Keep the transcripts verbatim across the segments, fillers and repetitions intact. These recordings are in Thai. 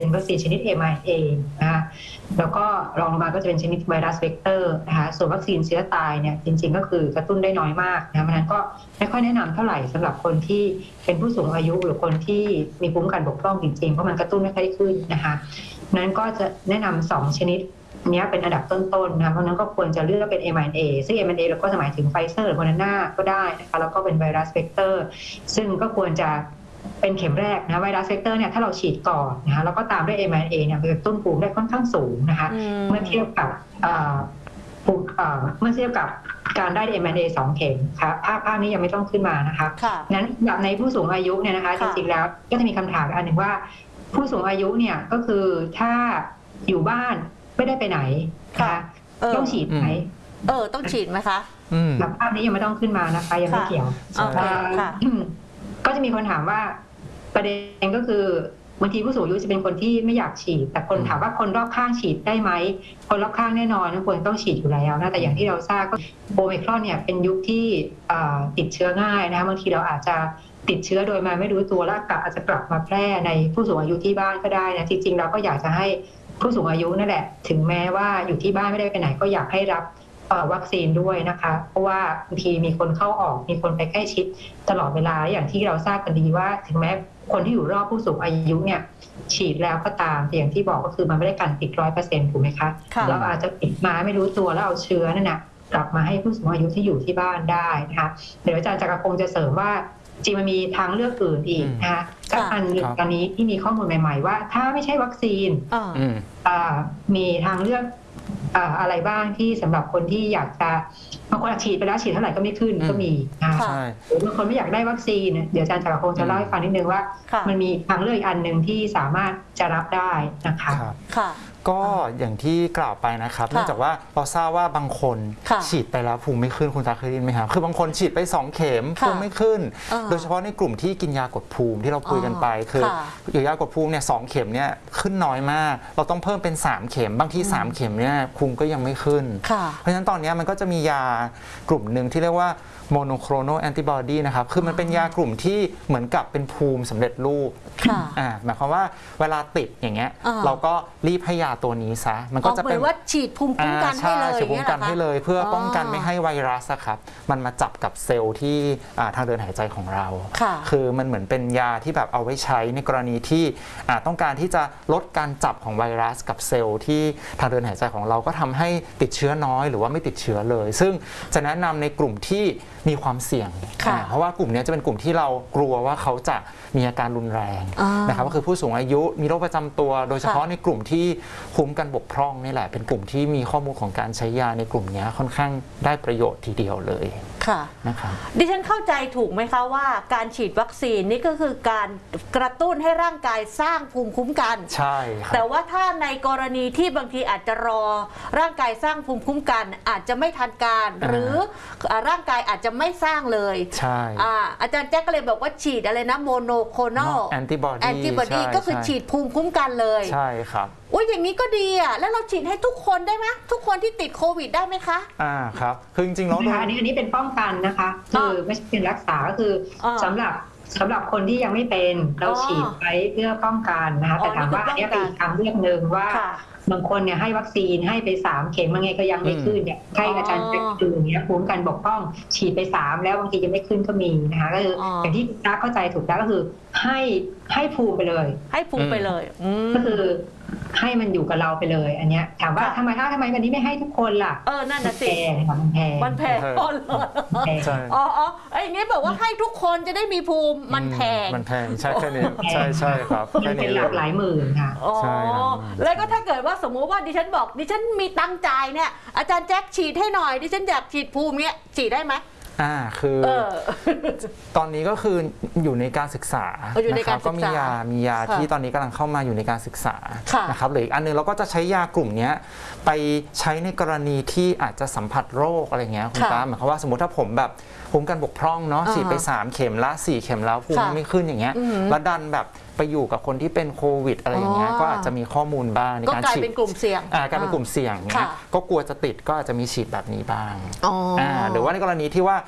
เป็นวัคซีนชนิด เอ็ม อาร์ เอ็น เอ นะคะแล้วก็รองลงมาก็จะเป็นชนิดไวรัสเวกเตอร์นะคะส่วนวัคซีนเชื้อตายเนี่ยจริงๆก็คือกระตุ้นได้น้อยมากนะเพราะนั้นก็ไม่ค่อยแนะนำเท่าไหร่สำหรับคนที่เป็นผู้สูงอายุหรือคนที่มีภูมิคุ้มกันบกพร่องจริงๆเพราะมันกระตุ้นไม่ค่อยขึ้นนะคะนั้นก็จะแนะนำสองชนิดนี้เป็นอันดับต้นๆนะเพราะนั้นก็ควรจะเลือกเป็น เอ็ม อาร์ เอ็น เอ ซึ่ง เอ็ม อาร์ เอ็น เอ เราก็หมายถึงไฟเซอร์หรือโมเดอร์นาก็ได้นะคะแล้วก็เป็นไวรัสเวกเตอร์ซึ่งก็ควรจะเป็นเข็มแรกนะไวรัสเวกเตอร์เนี่ยถ้าเราฉีดก่อนนะคะแล้วก็ตามด้วย เอ็ม อาร์ เอ็น เอ เนี่ยกระตุ้นภูมิได้ค่อนข้างสูงนะคะเมื่อเทียบกับเมื่อเทียบกับการได้ เอ็ม อาร์ เอ็น เอ สองเข็มค่ะภาพภาพนี้ยังไม่ต้องขึ้นมานะคะนั้นแบบในผู้สูงอายุเนี่ยนะคะจริงๆแล้วก็จะมีคำถามอันหนึ่งว่าผู้สูงอายุเนี่ยก็คือถ้าอยู่บ้านไม่ได้ไปไหนนะคะต้องฉีดไหมเออต้องฉีดไหมคะแบบภาพนี้ยังไม่ต้องขึ้นมานะคะยังไม่เกี่ยวก็จะมีคนถามว่าประเด็นก็คือบางทีผู้สูงอายุจะเป็นคนที่ไม่อยากฉีดแต่คนถามว่าคนรอบข้างฉีดได้ไหมคนรอบข้างแน่นอนควรต้องฉีดอยู่แล้วนะแต่อย่างที่เราทราบก็โอไมครอนเนี่ยเป็นยุคที่ติดเชื้อง่ายนะบางทีเราอาจจะติดเชื้อโดยมาไม่รู้ตัวแล้วอาจจะกลับมาแพร่ในผู้สูงอายุที่บ้านก็ได้นะจริงๆเราก็อยากจะให้ผู้สูงอายุนั่นแหละถึงแม้ว่าอยู่ที่บ้านไม่ได้ไปไหนก็อยากให้รับวัคซีนด้วยนะคะเพราะว่าบางทีมีคนเข้าออกมีคนไปใกล้ชิดตลอดเวลาอย่างที่เราทราบกันดีว่าถึงแม้คนที่อยู่รอบผู้สูงอายุเนี่ยฉีดแล้วก็ตามแต่อย่างที่บอกก็คือมันไม่ได้กันติดร้อยเปอร์เซ็นต์ถูกไหมคะเราอาจจะติดมาไม่รู้ตัวแล้วเอาเชื้อนั่นนะกลับมาให้ผู้สูงอายุที่อยู่ที่บ้านได้นะคะเดี๋ยวอาจารย์จักรพงศ์จะเสริมว่าจริงมันมีทางเลือกอื่นอีกนะคะจากอันตอนนี้ที่มีข้อมูลใหม่ๆว่าถ้าไม่ใช่วัคซีนมีทางเลือกอะไรบ้างที่สำหรับคนที่อยากจะบางคนฉีดไปแล้วฉีดเท่าไหร่ก็ไม่ขึ้นก็มีนะคะหรือบางคนไม่อยากได้วัคซีนเดี๋ยวอาจารย์จักรพงศ์จะเล่าให้ฟังนิดนึงว่ามันมีทางเลือกอีกอันหนึ่งที่สามารถจะรับได้นะคะก็อย่างที่กล่าวไปนะครับเนื่องจากว่าเราทราบว่าบางคนฉีดไปแล้วภูมิไม่ขึ้นคุณตาเคยได้ยินไหมครับคือบางคนฉีดไปสองเข็มภูมิไม่ขึ้นโดยเฉพาะในกลุ่มที่กินยากดภูมิที่เราคุยกันไปคือยากดภูมิเนี่ยสองเข็มเนี่ยขึ้นน้อยมากเราต้องเพิ่มเป็นสามเข็มบางทีสามเข็มเนี่ยภูมิก็ยังไม่ขึ้นเพราะฉะนั้นตอนนี้มันก็จะมียากลุ่มหนึ่งที่เรียกว่าโมโนโครโนแอนติบอดีนะครับคือมันเป็นยากลุ่มที่เหมือนกับเป็นภูมิสำเร็จรูปหมายความว่าเวลาติดอย่างเงี้ยเราก็รีบให้ยาตัวนี้ซะมันก็จะเป็นว่าฉีดภูมิคุ้มกันให้เลยฉีดภูมิคุ้มกันให้เลยเพื่อป้องกันไม่ให้ไวรัสครับมันมาจับกับเซลล์ที่ทางเดินหายใจของเราคือมันเหมือนเป็นยาที่แบบเอาไว้ใช้ในกรณีที่ต้องการที่จะลดการจับของไวรัสกับเซลล์ที่ทางเดินหายใจของเราก็ทำให้ติดเชื้อน้อยหรือว่าไม่ติดเชื้อเลยซึ่งจะแนะนำในกลุ่มที่มีความเสี่ยงเพราะว่ากลุ่มนี้จะเป็นกลุ่มที่เรากลัวว่าเขาจะมีอาการรุนแรงนะครับก็คือผู้สูงอายุมีโรคประจำตัวโดยเฉพาะในกลุ่มที่คุ้มกันบกพร่องนี่แหละเป็นกลุ่มที่มีข้อมูลของการใช้ยาในกลุ่มนี้ค่อนข้างได้ประโยชน์ทีเดียวเลยค่ะนะครับดิฉันเข้าใจถูกไหมคะว่าการฉีดวัคซีนนี่ก็คือการกระตุ้นให้ร่างกายสร้างภูมิคุ้มกันใช่ครับแต่ว่าถ้าในกรณีที่บางทีอาจจะรอร่างกายสร้างภูมิคุ้มกันอาจจะไม่ทันการหรือร่างกายอาจจะไม่สร้างเลยใช่อาจารย์แจ๊กก็เลยบอกว่าฉีดอะไรนะโมโนโคโนแอนติบอดีแอนติบอดีก็คือฉีดภูมิคุ้มกันเลยใช่ครับโอ้ยอย่างนี้ก็ดีอ่ะแล้วเราฉีดให้ทุกคนได้ไหมทุกคนที่ติดโควิดได้ไหมคะอ่าครับคือจริงๆแล้วอันนี้อันนี้เป็นป้องกันนะคะคือไม่ใช่เป็นรักษาก็คือสำหรับสำหรับคนที่ยังไม่เป็นเราฉีดไปเพื่อป้องกันนะคะแต่ถามว่าอันนี้เป็นทางเลือกหนึ่งว่าบางคนเนี่ยให้วัคซีนให้ไปสามเข็มยังไงก็ยังไม่ขึ้นเนี่ยใครอาจารย์เป็นคืออย่างเงี้ยภูมิกันบกพร่องฉีดไปสามแล้วบางทียังไม่ขึ้นก็มีนะคะก็คืออย่างที่ตาเข้าใจถูกแล้วก็คือให้ให้ภูมิไปเลยให้ภูมิไปเลยก็คือให้มันอยู่กับเราไปเลยอันเนี้ยถามว่าทำไมถ้าทำไมวันนี้ไม่ให้ทุกคนล่ะเออนั่นน่ะสิมันแพงมันแพงอ๋ออ๋อไอ้เงี้ยบอกว่าให้ทุกคนจะได้มีภูมิมันแพงมันแพงใช่แค่นี้ใช่ใช่ครับมันเป็นหลักหลายหมื่นค่ะอ๋อแล้วก็ถ้าเกิดว่าสมมติว่าดิฉันบอกดิฉันมีตังค์จ่ายเนี่ยอาจารย์แจ็คฉีดให้หน่อยดิฉันอยากฉีดภูมิเนี้ยฉีดได้ไหมอ่าคือตอนนี้ก็คืออยู่ในการศึกษานะครับก็มียามียาที่ตอนนี้กำลังเข้ามาอยู่ในการศึกษานะครับหรืออีกอันนึงเราก็จะใช้ยากลุ่มนี้ไปใช้ในกรณีที่อาจจะสัมผัสโรคอะไรเงี้ยคุณตาหมายความว่าสมมติถ้าผมแบบภูมิกันบกพร่องเนาะฉีดไปสามเข็มละสี่เข็มแล้วภูมิไม่ขึ้นอย่างเงี้ยแล้วดันแบบไปอยู่กับคนที่เป็นโควิดอะไรอย่างเงี้ยก็อาจจะมีข้อมูลบ้างในการฉีดก็กลายเป็นกลุ่มเสี่ยงกลายเป็นกลุ่มเสี่ยงเงี้ยก็กลัวจะติดก็อาจจะมีฉีดแบบนี้บ้างหรือว่าในกรณีที่ว่า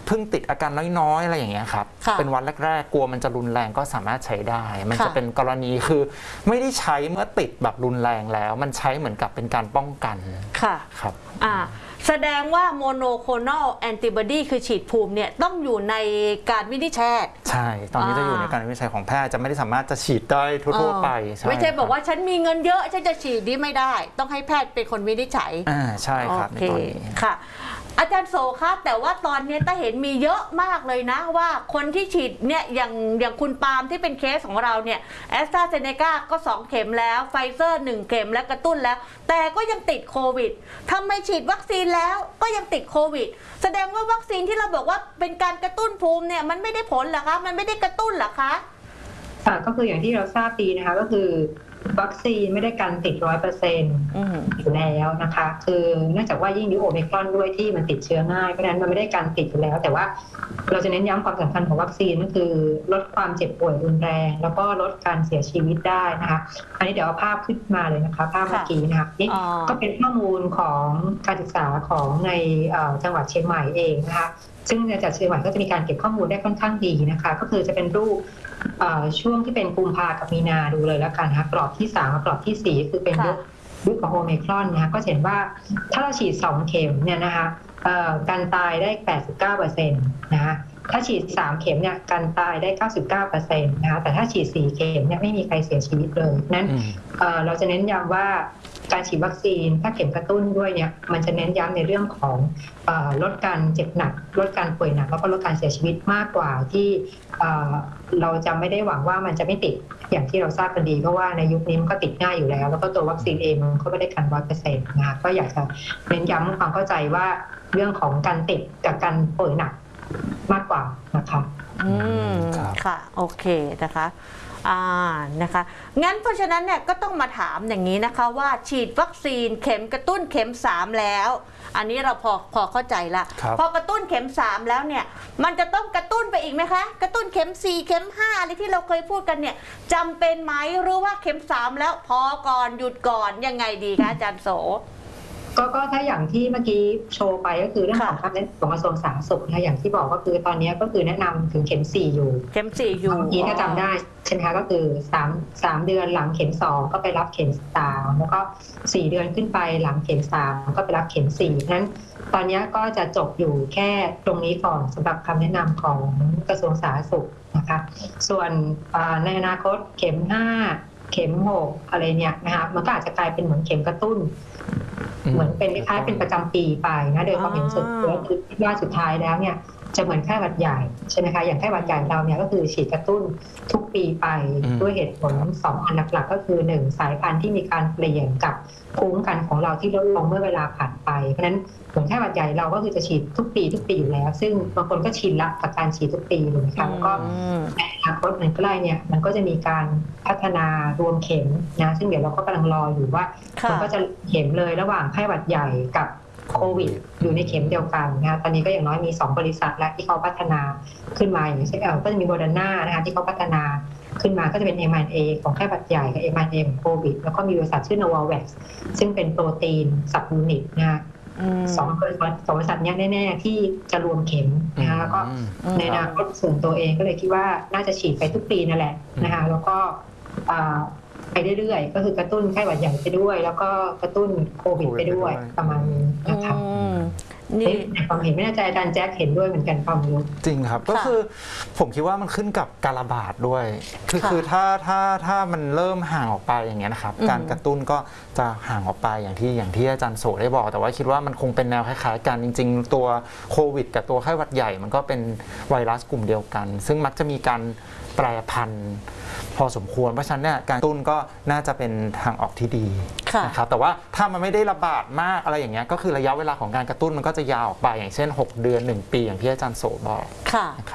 เพิ่งติดอาการน้อยๆอะไรอย่างเงี้ยครับเป็นวันแรกๆกลัวมันจะรุนแรงก็สามารถใช้ได้มันจะเป็นกรณีคือไม่ได้ใช้เมื่อติดแบบรุนแรงแล้วมันใช้เหมือนกับเป็นการป้องกันค่ะครับอ่าแสดงว่าโมโนโคลนอลแอนติบอดีคือฉีดภูมิเนี่ยต้องอยู่ในการวินิจฉัยใช่ตอนนี้จะอยู่ในการวินิจฉัยของแพทย์จะไม่ได้สามารถจะฉีดได้ทั่วๆไปไม่ใช่บอกว่าฉันมีเงินเยอะฉันจะฉีดดีไม่ได้ต้องให้แพทย์เป็นคนวินิจฉัยอ่าใช่ครับโอเคค่ะอาจารย์โสคะแต่ว่าตอนนี้ต้าเห็นมีเยอะมากเลยนะว่าคนที่ฉีดเนี่ยอย่างอย่างคุณปาล์มที่เป็นเคสของเราเนี่ยแอสตราเซเนกาก็สองเข็มแล้วไฟเซอร์หนึ่งเข็มและกระตุ้นแล้วแต่ก็ยังติดโควิดทำไมฉีดวัคซีนแล้วก็ยังติดโควิดแสดงว่าวัคซีนที่เราบอกว่าเป็นการกระตุ้นภูมิเนี่ยมันไม่ได้ผลเหรอคะมันไม่ได้กระตุ้นเหรอคะค่ะก็คืออย่างที่เราทราบดีนะคะก็คือวัคซีนไม่ได้กันติดร้อยเปอร์เซ็นต์อยู่แล้วนะคะคือเนื่องจากว่ายิ่งยุคโอมิครอนด้วยที่มันติดเชื้อง่ายเพราะฉะนั้นมันไม่ได้กันติดอยู่แล้วแต่ว่าเราจะเน้นย้ำความสำคัญของวัคซีนก็คือลดความเจ็บป่วยรุนแรงแล้วก็ลดการเสียชีวิตได้นะคะอันนี้เดี๋ยวเอาภาพขึ้นมาเลยนะคะภาพเมื่อกี้นะคะนี่ก็เป็นข้อมูลของการศึกษาของในจังหวัดเชียงใหม่เองนะคะซึ่งในจังหวัดเชียงใหม่ก็จะมีการเก็บข้อมูลได้ค่อนข้างดีนะคะก็คือจะเป็นรูปช่วงที่เป็นกุมภากับมีนาดูเลยแล้วกันนะคะกรอบที่สามกับกรอบที่สี่คือเป็นยุคยุคของโอมิครอนนะคะก็เห็นว่าถ้าเราฉีดสองเข็มเนี่ยนะคะการตายได้ แปดสิบเก้าเปอร์เซ็นต์ นะคะถ้าฉีดสามเข็มเนี่ยการตายได้ เก้าสิบเก้าเปอร์เซ็นต์ นะคะแต่ถ้าฉีดสี่เข็มเนี่ยไม่มีใครเสียชีวิตเลยนั้นเราจะเน้นย้ำว่าการฉีดวัคซีนถ้าเข็มกระตุ้นด้วยเนี่ยมันจะเน้นย้ำในเรื่องของลดการเจ็บหนักลดการป่วยหนักแล้วก็ลดการเสียชีวิตมากกว่าที่เราจะไม่ได้หวังว่ามันจะไม่ติดอย่างที่เราทราบกันดีเพราะว่าในยุคนี้มันก็ติดง่ายอยู่แล้วแล้วก็ตัววัคซีนเองมันก็ไม่ได้กันร้อยเปอร์เซ็นต์นะคะก็อยากจะเน้นย้ำความเข้าใจว่าเรื่องของการติดกับการป่วยหนักมากกว่านะคะอืมค่ะโอเคนะคะอ่านะคะงั้นเพราะฉะนั้นเนี่ยก็ต้องมาถามอย่างนี้นะคะว่าฉีดวัคซีนเข็มกระตุ้นเข็มสามแล้วอันนี้เราพอพอเข้าใจละพอกระตุ้นเข็มสามแล้วเนี่ยมันจะต้องกระตุ้นไปอีกไหมคะกระตุ้นเข็มสี่เข็มห้าอะไรที่เราเคยพูดกันเนี่ยจำเป็นไหมหรือว่าเข็มสามแล้วพอก่อนหยุดก่อนยังไงดีคะอาจารย์โสก็ก็ถ้าอย่างที่เมื่อกี้โชว์ไปก็คือเรื่องของคำแนะนำของกระทรวงสาธารณสุขนะอย่างที่บอกก็คือตอนนี้ก็คือแนะนำถึงเข็มสี่อยู่เข็มสี่อยู่เมื่อกี้ถ้าจำได้ใช่ไหมคะก็คือสามสามเดือนหลังเข็มสองก็ไปรับเข็มสามแล้วก็สี่เดือนขึ้นไปหลังเข็มสามก็ไปรับเข็มสี่นั้นตอนนี้ก็จะจบอยู่แค่ตรงนี้ก่อนสำหรับคำแนะนำของกระทรวงสาธารณสุขนะคะส่วนในอนาคตเข็มห้าเข็มหกอะไรเนี่ยนะคะมันก็อาจจะกลายเป็นเหมือนเข็มกระตุ้นเหมือนเป็นคล้ายๆเป็นประจำปีไปนะโดยความเห็นส่วนตัวคือว่าสุดท้ายแล้วเนี่ยจะเหมือนไข้หวัดใหญ่ใช่ไหมคะอย่างไข้หวัดใหญ่เราเนี่ยก็คือฉีดกระตุ้นทุกปีไปด้วยเหตุผลสองอันหลักๆก็คือหนึ่งสายพันธุ์ที่มีการเปลี่ยนกับภูมิคุ้มกันของเราที่ลดลงเมื่อเวลาผ่านไปเพราะฉะนั้นเหมือนไข้หวัดใหญ่เราก็คือจะฉีดทุกปีทุกปีอยู่แล้วซึ่งบางคนก็ชินละกับการฉีดทุกปีเลยนะคะแล้วก็ในอนาคตมันใกล้เนี่ยมันก็จะมีการพัฒนารวมเข็มนะซึ่งเดี๋ยวเราก็กำลังรออยู่ว่ามันก็จะเข็มเลยระหว่างไข้หวัดใหญ่กับโควิดอยู่ในเข็มเดียวกันนะคะตอนนี้ก็อย่างน้อยมีสองบริษัทและที่เขาพัฒนาขึ้นมาอย่างเช่นก็จะมีโมเดอร์นานะคะที่เขาพัฒนาขึ้นมาก็จะเป็น เอ็ม อาร์ เอ็น เอ ของไข้หวัดใหญ่กับ เอ็ม อาร์ เอ็น เอ ของโควิดแล้วก็มีบริษัทชื่อ Novavax ซึ่งเป็นโปรตีนสับยูนิตนะคะสองบริษัทสองบริษัทนี้แน่ๆที่จะรวมเข็มนะคะแล้วก็ในอนาคตส่วนตัวเองก็เลยคิดว่าน่าจะฉีดไปทุกปีนั่นแหละนะคะแล้วก็ไปเรื่อยๆก็คือกระตุ้นไข้หวัดใหญ่ไปด้วยแล้วก็กระตุ้นโควิดไปด้วยประมาณนี้นะคะนี่ความเห็นไม่แน่ใจอาจารย์แจ็คเห็นด้วยเหมือนกันความรู้จริงครับก็คือผมคิดว่ามันขึ้นกับการระบาดด้วยคือคือถ้าถ้าถ้ามันเริ่มห่างออกไปอย่างเงี้ยนะครับการกระตุ้นก็จะห่างออกไปอย่างที่อย่างที่อาจารย์โสได้บอกแต่ว่าคิดว่ามันคงเป็นแนวคล้ายๆกันจริงๆตัวโควิดกับตัวไข้หวัดใหญ่มันก็เป็นไวรัสกลุ่มเดียวกันซึ่งมักจะมีการแปรพันธุ์พอสมควรเพราะฉะนั้นเนี่ยการกระตุ้นก็น่าจะเป็นทางออกที่ดีนะครับแต่ว่าถ้ามันไม่ได้ระบาดมากอะไรอย่างเงี้ยก็คือระยะเวลาของการกระตุ้นมันก็จะยาวออกไปอย่างเช่นหกเดือนหนึ่งปีอย่างที่อาจารย์โสบอกค่ะ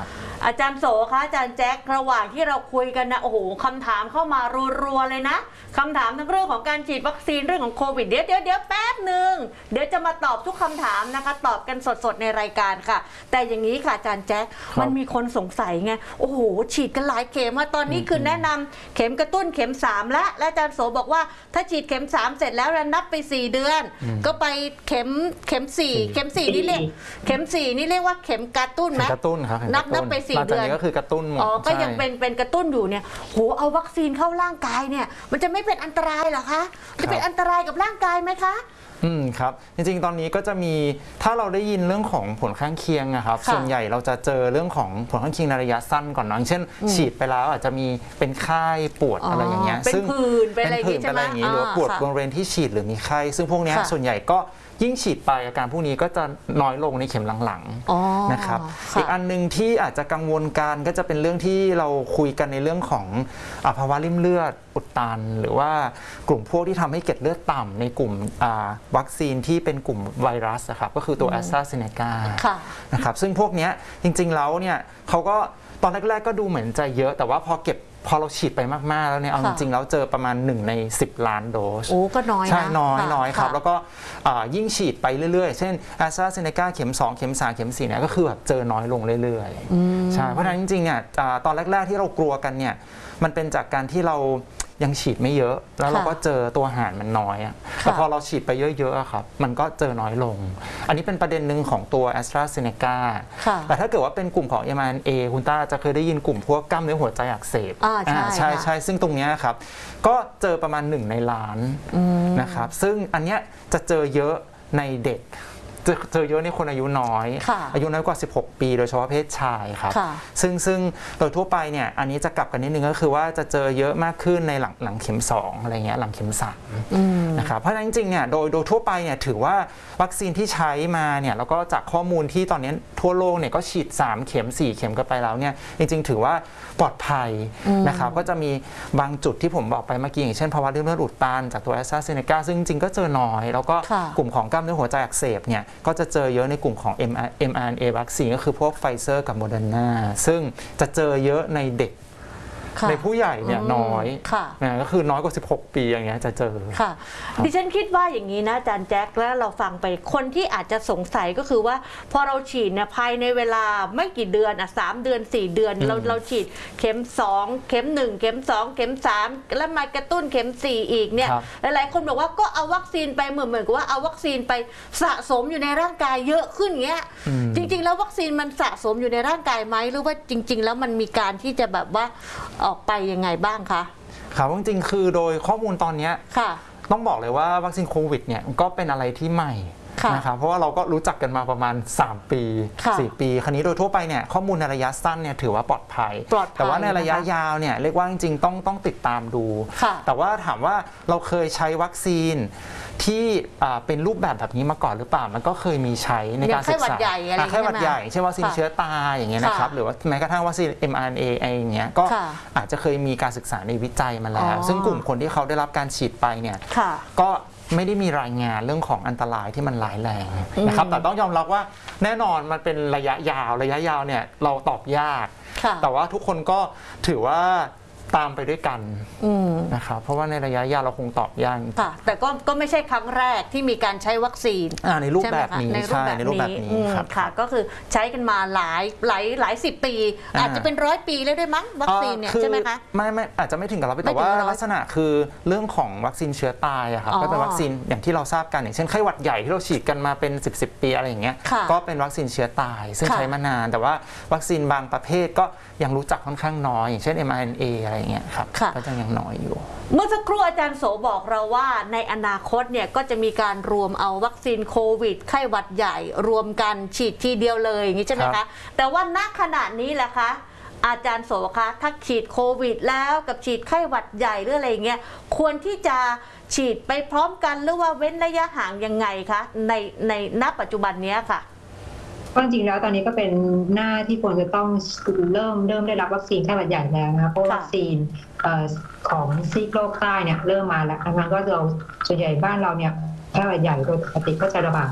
อาจารย์โสคะอาจารย์แจ็คระหว่างที่เราคุยกันนะโอ้โหคำถามเข้ามารัวๆเลยนะคำถามทั้งเรื่องของการฉีดวัคซีนเรื่องของโควิดเดี๋ยวเดี๋ยวเดี๋ยวแป๊บหนึ่งเดี๋ยวจะมาตอบทุกคำถามนะคะตอบกันสดๆในรายการค่ะแต่อย่างนี้ค่ะอาจารย์แจ็คมันมีคนสงสัยไงโอ้โหฉีดกันหลายเข็มมาตอนนี้คือแนะนำเข็มกระตุ้นเข็มสามและและอาจารย์โสบอกว่าถ้าฉีดเข็มสามเสร็จแล้วนับไปสี่เดือนก็ไปเข็มเข็มสี่เข็มสี่นี่เรียกเข็มสี่นี่เรียกว่าเข็มกระตุ้นไหมกระตุ้นครับนับนับไปสี่เดือนก็คือกระตุ้นหมดอ๋อก็ยังเป็นเป็นกระตุ้นอยู่เนี่ยโหเอาวัคซีนเข้าร่างกายเนี่ยมันจะไม่เป็นอันตรายเหรอคะจะเป็นอันตรายกับร่างกายไหมคะอืมครับจริงๆตอนนี้ก็จะมีถ้าเราได้ยินเรื่องของผลข้างเคียงนะครับส่วนใหญ่เราจะเจอเรื่องของผลข้างเคียงในระยะสั้นก่อนนะเช่นฉีดไปแล้วอาจจะมีเป็นไข้ปวดอะไรอย่างเงี้ยซึ่งเป็นผื่นเป็นอะไรอย่างงี้หรือปวดบริเวณที่ฉีดหรือมีไข้ซึ่งพวกนี้ส่วนใหญ่ก็ยิ่งฉีดไปอาการพวกนี้ก็จะน้อยลงในเข็มหลังๆนะครับอีกอันนึงที่อาจจะกังวลกันก็จะเป็นเรื่องที่เราคุยกันในเรื่องของภาวะริ่มเลือดอุดตันหรือว่ากลุ่มพวกที่ทำให้เกล็ดเลือดต่ำในกลุ่มวัคซีนที่เป็นกลุ่มไวรัสครับก็คือตัวแอสตราเซเนกานะครับซึ่งพวกนี้จริงๆแล้วเนี่ยเขาก็ตอนแรกๆก็ดูเหมือนจะเยอะแต่ว่าพอเก็บพอเราฉีดไปมากๆแล้วเนี่ยเอาจริงๆแล้วเจอประมาณหนึ่งในสิบล้านโดสโอ้ก็น้อยนะใช่น้อยน้อยครับแล้วก็ยิ่งฉีดไปเรื่อยๆเช่นแอสตราเซเนกาเข็มสองเข็มสามเข็มสี่เนี่ยก็คือแบบเจอน้อยลงเรื่อยๆใช่เพราะฉะนั้นจริงๆเนี่ยตอนแรกๆที่เรากลัวกันเนี่ยมันเป็นจากการที่เรายังฉีดไม่เยอะแล้วเราก็เจอตัวหารมันน้อยอะแต่พอเราฉีดไปเยอะๆครับมันก็เจอน้อยลงอันนี้เป็นประเด็นหนึ่งของตัว แอสตราเซเนกา แต่ถ้าเกิดว่าเป็นกลุ่มของ เอ็ม อาร์ เอ็น เอ คุณต้าจะเคยได้ยินกลุ่มพวกกล้ามเนื้อหัวใจอักเสบใช่ใช่ซึ่งตรงนี้ครับก็เจอประมาณหนึ่งในล้านนะครับซึ่งอันเนี้ยจะเจอเยอะในเด็กเจอเยอะในคนอายุน้อยอายุน้อยกว่าสิบหกปีโดยเฉพาะเพศชายครับซึ่งซึ่งโดยทั่วไปเนี่ยอันนี้จะกลับกันนิดนึงก็คือว่าจะเจอเยอะมากขึ้นในหลังหลังเข็มสองอะไรเงี้ยหลังเข็มสามนะครับเพราะฉะนั้นจริงๆเนี่ยโดยโดยทั่วไปเนี่ยถือว่าวัคซีนที่ใช้มาเนี่ยแล้วก็จากข้อมูลที่ตอนนี้ทั่วโลกเนี่ยก็ฉีดสามเข็มสี่เข็มกันไปแล้วเนี่ยจริงๆถือว่าปลอดภัยนะครับก็จะมีบางจุดที่ผมบอกไปเมื่อกี้อย่างเช่นภาวะริ่มเลือดอุดตันจากตัวแอสตราเซเนกาซึ่งจริงๆก็เจอน้อยแล้วก็กลุ่มของกล้ามเนื้อหัวใจอักเสบเนี่ยก็จะเจอเยอะในกลุ่มของ เอ็ม อาร์ เอ็น เอ วัคซีนก็คือพวกไฟเซอร์กับโมเดอร์นาซึ่งจะเจอเยอะในเด็กในผู้ใหญ่เนี่ยน้อยนะก็คือน้อยกว่าสิบหกปีอย่างเงี้ยจะเจอค่ะดิฉันคิดว่าอย่างนี้นะอาจารย์แจ็คแล้วเราฟังไปคนที่อาจจะสงสัยก็คือว่าพอเราฉีดเนี่ยภายในเวลาไม่กี่เดือนอ่ะสามเดือนสี่เดือนเราเราฉีดเข็มสองเข็มหนึ่งเข็มสองเข็มสามแล้วมากระตุ้นเข็มสี่อีกเนี่ยหลายๆคนบอกว่าก็เอาวัคซีนไปเหมือนเหมือนกับว่าเอาวัคซีนไปสะสมอยู่ในร่างกายเยอะขึ้นเงี้ยจริงๆแล้ววัคซีนมันสะสมอยู่ในร่างกายไหมหรือว่าจริงๆแล้วมันมีการที่จะแบบว่าออกไปยังไงบ้างคะครับจริงๆคือโดยข้อมูลตอนนี้ต้องบอกเลยว่าวัคซีนโควิดเนี่ยก็เป็นอะไรที่ใหม่นะครับเพราะว่าเราก็รู้จักกันมาประมาณสามปีสี่ปีคราวนี้โดยทั่วไปเนี่ยข้อมูลในระยะสั้นเนี่ยถือว่าปลอดภัยแต่ว่าในระยะยาวเนี่ยเรียกว่าจริงๆต้องต้องติดตามดูแต่ว่าถามว่าเราเคยใช้วัคซีนที่เป็นรูปแบบแบบนี้มาก่อนหรือเปล่ามันก็เคยมีใช้ในการศึกษาไข้หวัดใหญ่เช่นวัคซีนเชื้อตายอย่างเงี้ยนะครับหรือว่าแม้กระทั่งวัคซีน เอ็ม อาร์ เอ็น เอ อะไรอย่างเงี้ยก็อาจจะเคยมีการศึกษาในวิจัยมาแล้วซึ่งกลุ่มคนที่เขาได้รับการฉีดไปเนี่ยก็ไม่ได้มีรายงานเรื่องของอันตรายที่มันร้ายแรงนะครับแต่ต้องยอมรับว่าแน่นอนมันเป็นระยะยาวระยะยาวเนี่ยเราตอบยากแต่ว่าทุกคนก็ถือว่าตามไปด้วยกันนะครับเพราะว่าในระยะยาวเราคงตอบยากแต่ก็ก็ไม่ใช่ครั้งแรกที่มีการใช้วัคซีนในรูปแบบนี้ใช่ในรูปแบบนี้ครับค่ะก็คือใช้กันมาหลายหลายหลายสิบปีอาจจะเป็นร้อยปีแล้วด้วยมั้งวัคซีนเนี่ยใช่ไหมคะไม่ไม่อาจจะไม่ถึงกับร้อยปีแต่ว่าลักษณะคือเรื่องของวัคซีนเชื้อตายอะครับก็เป็นวัคซีนอย่างที่เราทราบกันอย่างเช่นไข้หวัดใหญ่ที่เราฉีดกันมาเป็นสิบสิบปีอะไรอย่างเงี้ยก็เป็นวัคซีนเชื้อตายซึ่งใช้มานานแต่ว่าวัคซีนบางประเภทก็ยังรู้จักค่อนข้างน้อยอย่างเช่น เอ็ม อาร์ เอ็น เอ อะไรอย่างเงี้ยครับก็จะยังน้อยอยู่เมื่อสักครู่อาจารย์โสบอกเราว่าในอนาคตเนี่ยก็จะมีการรวมเอาวัคซีนโควิดไข้หวัดใหญ่รวมกันฉีดทีเดียวเลยอย่างนี้ใช่ไหมคะแต่ว่าณขณะนี้แหละคะอาจารย์โสคะถ้าฉีดโควิดแล้วกับฉีดไข้หวัดใหญ่หรืออะไรเงี้ยควรที่จะฉีดไปพร้อมกันหรือว่าเว้นระยะห่างยังไงคะในในณปัจจุบันนี้ค่ะจริงๆแล้วตอนนี้ก็เป็นหน้าที่ควรจะต้องเริ่มเริ่มได้รับวัคซีนไข้หวัดใหญ่แล้วนะเพราะวัคซีนของซีกโลกใต้เนี่ยเริ่มมาแล้วอันนั้นก็เราส่วนใหญ่บ้านเราเนี่ยไข้หวัดใหญ่โดยปกติก็จะระบาด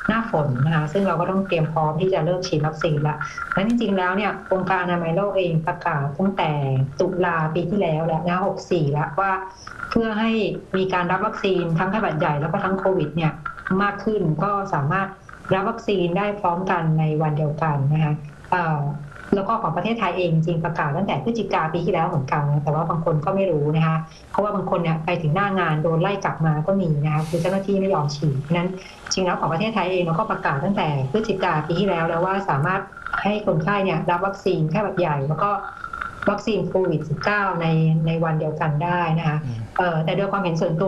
หน้าฝนนะคะซึ่งเราก็ต้องเตรียมพร้อมที่จะเริ่มฉีดวัคซีนละและจริงๆแล้วเนี่ยองค์การอนามัยโลกเองประกาศตั้งแต่ตุลาปีที่แล้วแล้วนะหกสี่แล้วว่าเพื่อให้มีการรับวัคซีนทั้งไข้หวัดใหญ่แล้วก็ทั้งโควิดเนี่ยมากขึ้นก็สามารถรับวัคซีนได้พร้อมกันในวันเดียวกันนะคะแล้วก็ของประเทศไทยเองจริงประกาศตั้งแต่พฤศจิกาปีที่แล้วเหมือนกันแต่ว่าบางคนก็ไม่รู้นะคะเพราะว่าบางคนเนี่ยไปถึงหน้างานโดนไล่กลับมาก็มีนะคะคือเจ้าหน้าที่ไม่ยอมฉีดนั้นจริงแล้วของประเทศไทยเองเราก็ประกาศตั้งแต่พฤศจิกาปีที่แล้วแล้วว่าสามารถให้คนไข้เนี่ยรับวัคซีนไข้หวัดใหญ่แล้วก็วัคซีนโควิด สิบเก้า ในในวันเดียวกันได้นะคะแต่โดยความเห็นส่วนตัว